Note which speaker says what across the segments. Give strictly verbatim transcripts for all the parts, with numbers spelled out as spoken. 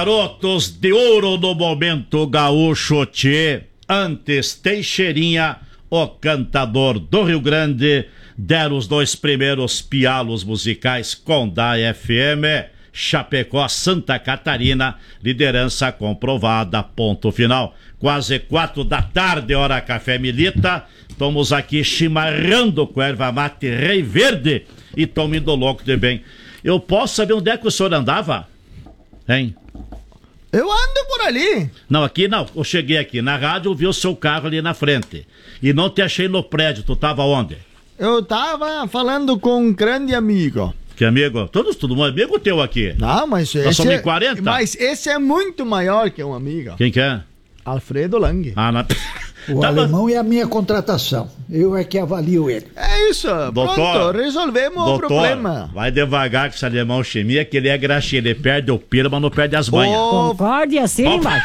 Speaker 1: Garotos de ouro no momento gaúcho, tchê. Antes Teixeirinha, o cantador do Rio Grande, deram os dois primeiros pialos musicais com da F M. Chapecó, Santa Catarina, liderança comprovada, ponto final. Quase quatro da tarde, hora Café Milita. Estamos aqui chimarrando com erva mate Rei Verde e estamos indo louco de bem. Eu posso saber onde é que o senhor andava? Hein?
Speaker 2: Eu ando por ali.
Speaker 1: Não, aqui não. Eu cheguei aqui na rádio, vi o seu carro ali na frente. E não te achei no prédio. Tu tava onde?
Speaker 2: Eu tava falando com um grande amigo.
Speaker 1: Que amigo? Todos, todo mundo amigo teu aqui.
Speaker 2: Não, mas
Speaker 1: Nós
Speaker 2: esse
Speaker 1: somos
Speaker 2: é,
Speaker 1: em quarenta?
Speaker 2: Mas esse é muito maior que um amigo.
Speaker 1: Quem que é?
Speaker 2: Alfredo Lang.
Speaker 1: Ah, na...
Speaker 3: O
Speaker 1: tá,
Speaker 3: alemão mas... é a minha contratação. Eu é que avalio ele.
Speaker 2: É isso.
Speaker 1: Doutor,
Speaker 2: pronto, resolvemos
Speaker 1: doutor,
Speaker 2: o problema.
Speaker 1: Vai devagar com esse alemão chimia, que ele é graxinha. Ele perde o pira, mas não perde as manhas.
Speaker 2: Ô,
Speaker 4: Concorde assim,
Speaker 1: Bom,
Speaker 4: mas...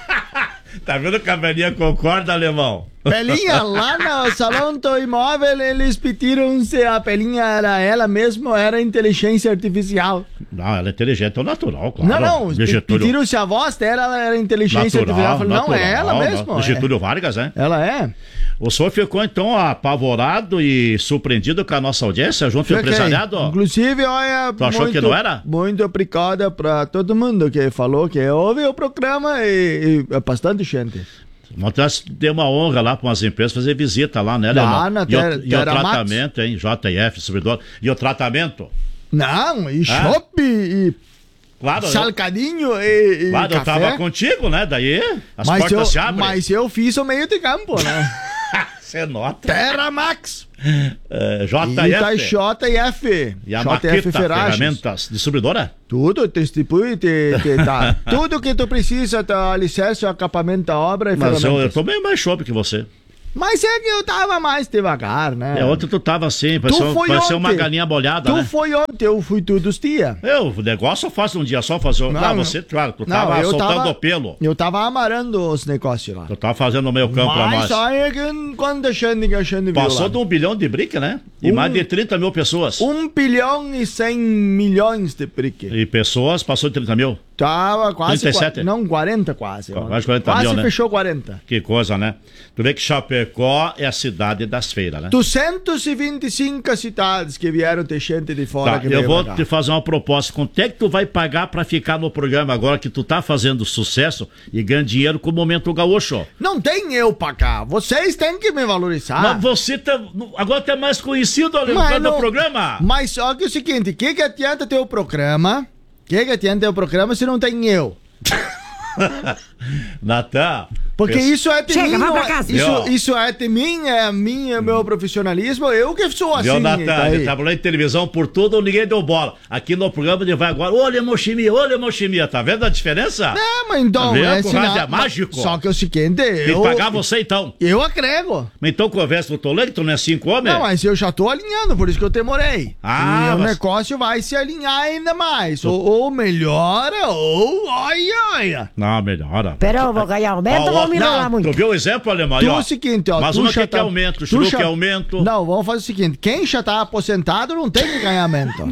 Speaker 1: Tá vendo que a velhinha concorda, alemão?
Speaker 2: Pelinha, lá no salão do imóvel, eles pediram se a Pelinha era ela mesma ou era inteligência artificial.
Speaker 1: Não, ela é inteligente, é natural, claro.
Speaker 2: Não, não,
Speaker 1: Getúlio...
Speaker 2: pediram se a voz dela era inteligência
Speaker 1: natural,
Speaker 2: artificial. Eu falei, não,
Speaker 1: natural,
Speaker 2: é ela mesmo.
Speaker 1: É. Getúlio
Speaker 2: é.
Speaker 1: Vargas, né?
Speaker 2: Ela é.
Speaker 1: O senhor ficou, então, apavorado e surpreendido com a nossa audiência junto ao empresariado?
Speaker 2: Inclusive, olha...
Speaker 1: Tu achou
Speaker 2: muito,
Speaker 1: que não era?
Speaker 2: Muito obrigada pra todo mundo que falou que ouve o programa e, e é bastante gente.
Speaker 1: Nós deu uma honra lá para umas empresas fazer visita lá, né, Leandro?
Speaker 2: Lá na
Speaker 1: E o,
Speaker 2: ter,
Speaker 1: e o tratamento, hein? J F, servidor. E o tratamento?
Speaker 2: Não, e
Speaker 1: ah?
Speaker 2: chopp e...
Speaker 1: Claro,
Speaker 2: salgadinho e, e
Speaker 1: claro,
Speaker 2: café.
Speaker 1: Eu tava contigo, né? Daí as
Speaker 2: mas
Speaker 1: portas
Speaker 2: eu,
Speaker 1: se abrem.
Speaker 2: Mas eu fiz o meio de campo, né?
Speaker 1: Você nota.
Speaker 2: Terra Max.
Speaker 1: É, J F.
Speaker 2: J F.
Speaker 1: E a
Speaker 2: J F
Speaker 1: Maquita Ferramentas. Distribuidora?
Speaker 2: Tudo, distribui, te, te, tá. Tudo que tu precisa, tá, alicerce, acabamento da obra e
Speaker 1: mas
Speaker 2: ferramentas.
Speaker 1: Eu, eu tô bem mais chope que você.
Speaker 2: Mas é que eu tava mais devagar, né?
Speaker 1: É, ontem tu tava assim, parecia, parecia uma galinha bolhada,
Speaker 2: tu
Speaker 1: né?
Speaker 2: Tu foi ontem, eu fui todos os dias.
Speaker 1: Eu, o negócio eu faço um dia só, fazer... Não, ah, você, claro, tu tava não, soltando tava, o pelo.
Speaker 2: Eu tava amarrando os negócios lá.
Speaker 1: Tu tava fazendo o meio campo pra nós.
Speaker 2: Mas só é que quando a Xande, a Xande viu
Speaker 1: passou
Speaker 2: lá.
Speaker 1: de um bilhão de brique, né? E um, mais de trinta mil pessoas.
Speaker 2: Um bilhão e cem milhões de brique.
Speaker 1: E pessoas, passou de trinta mil?
Speaker 2: Tava quase...
Speaker 1: trinta e sete?
Speaker 2: Não, quarenta quase.
Speaker 1: Quase quarenta
Speaker 2: quase
Speaker 1: mil, né?
Speaker 2: fechou quarenta.
Speaker 1: Que coisa, né? Tu vê que Chapecó é a cidade das feiras, né?
Speaker 2: duzentas e vinte e cinco cidades que vieram ter gente de fora.
Speaker 1: Tá,
Speaker 2: que
Speaker 1: eu vou
Speaker 2: pagar.
Speaker 1: te fazer uma proposta. Quanto é que tu vai pagar pra ficar no programa agora que tu tá fazendo sucesso e ganhando dinheiro com o Momento Gaúcho?
Speaker 2: Não tem eu pra cá. Vocês têm que me valorizar.
Speaker 1: Mas você tá... Agora tá mais conhecido ali no do programa.
Speaker 2: Mas só que é o seguinte, o que que adianta ter o programa? O que que adianta ter o programa se não tem eu?
Speaker 1: Natan,
Speaker 2: porque penso... isso é de
Speaker 4: Chega,
Speaker 2: mim,
Speaker 4: vai pra casa.
Speaker 2: Isso, isso é de mim, é minha, meu profissionalismo, eu que sou assim.
Speaker 1: Viu, Natan, ele trabalhou em televisão por tudo, ninguém deu bola. Aqui no programa ele vai agora, olha Mochimia, olha Mochimia, tá vendo a diferença?
Speaker 2: É, mas então,
Speaker 1: tá
Speaker 2: é,
Speaker 1: sinal... é mágico.
Speaker 2: Só que é o seguinte,
Speaker 1: eu... Tem que pagar você então.
Speaker 2: Eu agrego.
Speaker 1: Então conversa com o Toledo, tu não é cinco homens?
Speaker 2: Não, mas eu já tô alinhando, por isso que eu demorei.
Speaker 1: Ah,
Speaker 2: e mas... o negócio vai se alinhar ainda mais. Ou, ou melhora, ou olha, olha.
Speaker 1: Não, melhora.
Speaker 4: Pera, eu vou ganhar aumento ou vou me enrolar muito?
Speaker 1: Tu viu o exemplo, Alemão?
Speaker 2: Tu é o seguinte, ó.
Speaker 1: Mas uma que tá... quer aumento, o Chiru já... quer aumento.
Speaker 2: Não, vamos fazer o seguinte, quem já tá aposentado não tem que ganhar aumento.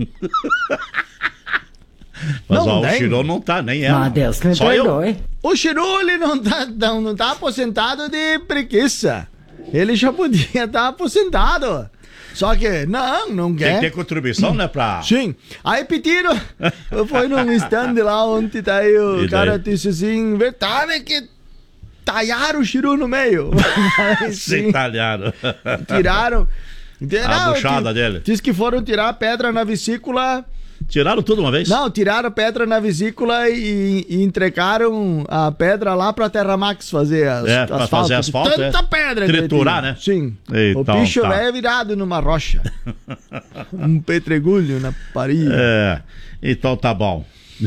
Speaker 1: Mas
Speaker 2: não
Speaker 1: ó, o Chiru não tá, nem ela.
Speaker 4: Ah, Deus, me perdoe.
Speaker 2: O Chiru, ele não tá, não, não tá aposentado de preguiça. Ele já podia estar tá aposentado. Só que, não, não quer.
Speaker 1: Tem que ter contribuição, né, pra...
Speaker 2: Sim. Aí pediram, eu fui num stand lá ontem, tá aí, o cara disse assim, verdade que talharam o Chiru no meio.
Speaker 1: Sim, talharam.
Speaker 2: Tiraram.
Speaker 1: A buchada dele.
Speaker 2: Diz que foram tirar pedra na vesícula...
Speaker 1: Tiraram tudo uma vez?
Speaker 2: Não, tiraram pedra na vesícula e, e entregaram a pedra lá pra Terra Max fazer as,
Speaker 1: é, pra
Speaker 2: asfalto.
Speaker 1: fazer asfalto.
Speaker 2: Tanta
Speaker 1: é.
Speaker 2: pedra.
Speaker 1: Triturar, né?
Speaker 2: Sim.
Speaker 1: Então,
Speaker 2: o bicho
Speaker 1: tá.
Speaker 2: é virado numa rocha. Um pedregulho na parede.
Speaker 1: É, então tá bom.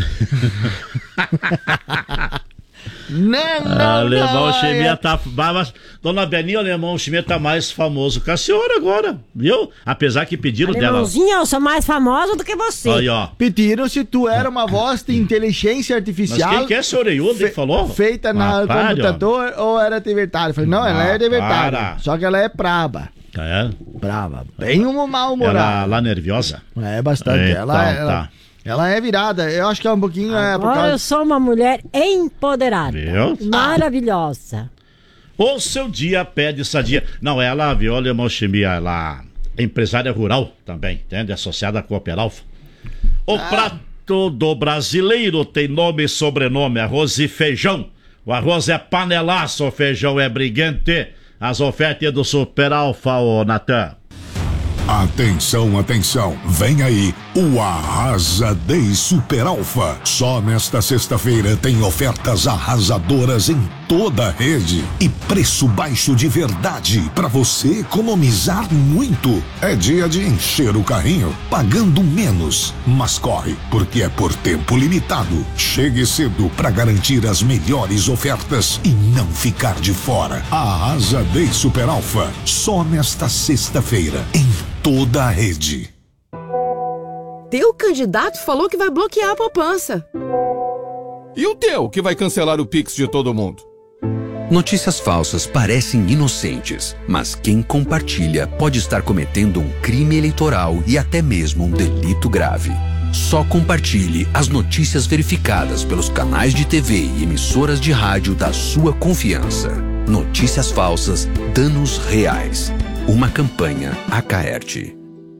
Speaker 2: Não, não,
Speaker 1: Alemão
Speaker 2: não,
Speaker 1: Chimia
Speaker 2: é...
Speaker 1: tá... Mas, dona Beninha, o Alemão Chimia tá mais famoso que a senhora agora, viu? Apesar que pediram dela...
Speaker 4: Alemãozinho, eu sou mais famosa do que você.
Speaker 1: Aí, ó.
Speaker 2: Pediram se tu era uma voz de inteligência artificial...
Speaker 1: Mas quem que é esse orelhudo que falou?
Speaker 2: Feita
Speaker 1: ah,
Speaker 2: no
Speaker 1: para,
Speaker 2: computador ó. Ou era de verdade? Eu falei, não, ela
Speaker 1: ah,
Speaker 2: é de verdade.
Speaker 1: Para.
Speaker 2: Só que ela é braba.
Speaker 1: É?
Speaker 2: Brava. Bem uma mal-humorada.
Speaker 1: Ela lá nerviosa?
Speaker 2: É, bastante.
Speaker 1: Então,
Speaker 2: ela, ela,
Speaker 1: tá.
Speaker 2: Ela é virada, eu acho que é um pouquinho... É, por
Speaker 4: Agora
Speaker 2: causa...
Speaker 4: eu sou uma mulher empoderada.
Speaker 1: Viu?
Speaker 4: Maravilhosa.
Speaker 1: O seu dia pede sadia. Não, ela, a Viola Hemochimia, ela é empresária rural também, entende? Associada à Cooperalfa. O ah. prato do brasileiro tem nome e sobrenome, arroz e feijão. O arroz é panelaço, o feijão é briguente. As ofertas do Super Alfa, ô Natan.
Speaker 5: Atenção, atenção, vem aí o Arrasa Day Super Alfa. Só nesta sexta-feira tem ofertas arrasadoras em toda a rede e preço baixo de verdade para você economizar muito. É dia de encher o carrinho pagando menos, mas corre porque é por tempo limitado. Chegue cedo para garantir as melhores ofertas e não ficar de fora. Arrasa Day Super Alfa, só nesta sexta-feira em toda a rede.
Speaker 6: Teu candidato falou que vai bloquear a poupança.
Speaker 7: E o teu, que vai cancelar o Pix de todo mundo?
Speaker 8: Notícias falsas parecem inocentes, mas quem compartilha pode estar cometendo um crime eleitoral e até mesmo um delito grave. Só compartilhe as notícias verificadas pelos canais de T V e emissoras de rádio da sua confiança. Notícias falsas, danos reais. Uma campanha Acaerte.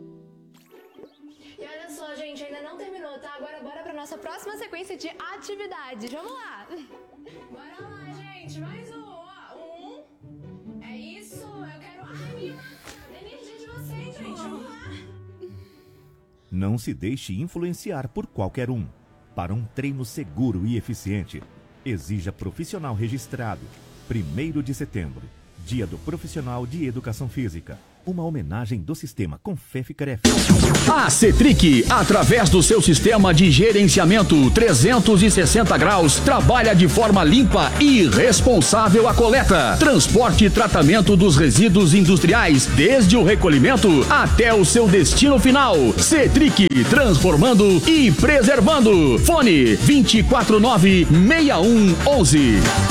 Speaker 9: E olha só, gente, ainda não terminou, tá? Agora bora pra nossa próxima sequência de atividades. Vamos lá! Bora lá, gente! Mais um! Ó, um. É isso! Eu quero a minha energia de vocês, gente! Vamos lá!
Speaker 10: Não se deixe influenciar por qualquer um. Para um treino seguro e eficiente, exija profissional registrado. primeiro de setembro. Dia do Profissional de Educação Física. Uma homenagem do sistema Confef-Cref.
Speaker 11: A Cetric, através do seu sistema de gerenciamento trezentos e sessenta graus, trabalha de forma limpa e responsável a coleta, transporte e tratamento dos resíduos industriais, desde o recolhimento até o seu destino final. Cetric, transformando e preservando. Fone vinte e quatro nove, sessenta e um onze.